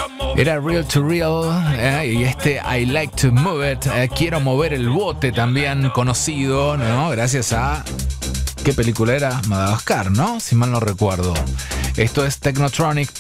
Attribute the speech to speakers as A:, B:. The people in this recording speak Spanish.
A: Era Real to Real, y este I Like to Move It, Quiero mover el bote, también conocido, ¿no? Gracias a... ¿Qué película era? Madagascar, ¿no? Si mal no recuerdo. Esto es Technotronic